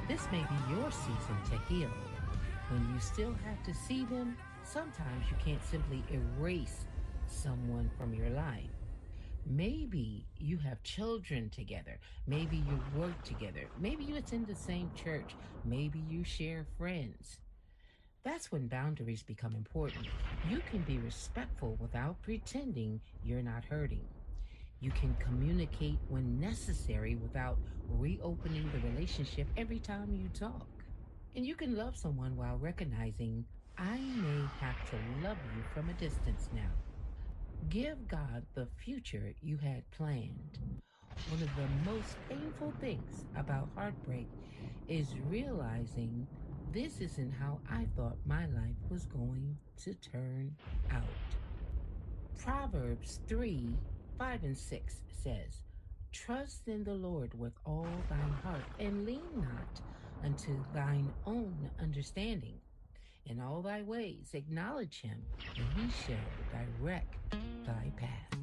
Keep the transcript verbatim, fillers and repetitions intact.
This may be your season to heal. When you still have to see them, sometimes you can't simply erase someone from your life. Maybe you have children together. Maybe you work together. Maybe you attend the same church. Maybe you share friends. That's when boundaries become important. You can be respectful without pretending you're not hurting. You can communicate when necessary without reopening the relationship every time you talk. And you can love someone while recognizing, I may have to love you from a distance now. Give God the future you had planned. One of the most painful things about heartbreak is realizing this isn't how I thought my life was going to turn out. Proverbs three, five, and six says, Trust in the Lord with all thine heart, and lean not unto thine own understanding. In all thy ways acknowledge him, and he shall direct thy path.